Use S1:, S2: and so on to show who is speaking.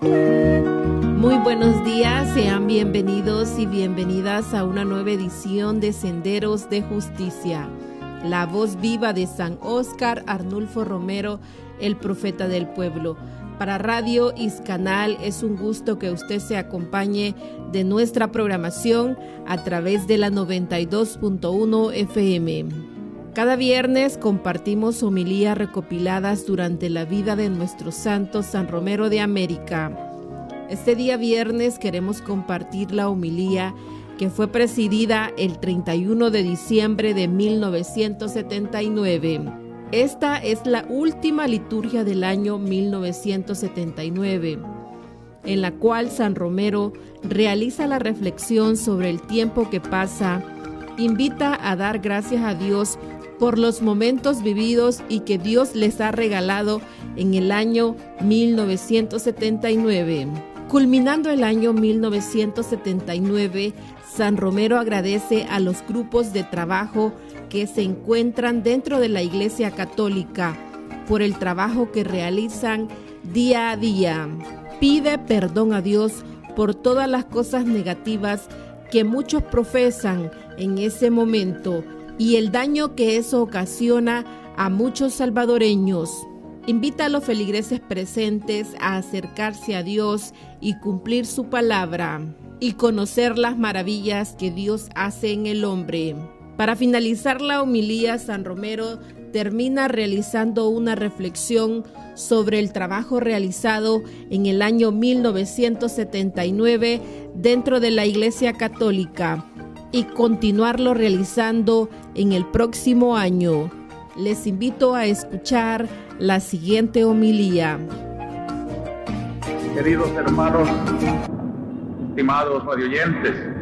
S1: Muy buenos días, sean bienvenidos y bienvenidas a una nueva edición de Senderos de Justicia. La voz viva de San Óscar Arnulfo Romero, el profeta del pueblo. Para Radio Iscanal es un gusto que usted se acompañe de nuestra programación a través de la 92.1 FM. Cada viernes compartimos homilías recopiladas durante la vida de nuestro santo San Romero de América. Este día viernes queremos compartir la homilía que fue presidida el 31 de diciembre de 1979. Esta es la última liturgia del año 1979, en la cual San Romero realiza la reflexión sobre el tiempo que pasa, invita a dar gracias a Dios por los momentos vividos y que Dios les ha regalado en el año 1979. Culminando el año 1979, San Romero agradece a los grupos de trabajo que se encuentran dentro de la Iglesia Católica por el trabajo que realizan día a día. Pide perdón a Dios por todas las cosas negativas que muchos profesan en ese momento y el daño que eso ocasiona a muchos salvadoreños. Invita a los feligreses presentes a acercarse a Dios y cumplir su palabra y conocer las maravillas que Dios hace en el hombre. Para finalizar la homilía, San Romero termina realizando una reflexión sobre el trabajo realizado en el año 1979 dentro de la Iglesia Católica y continuarlo realizando en el próximo año. Les invito a escuchar la siguiente homilía.
S2: Queridos hermanos, estimados radioyentes,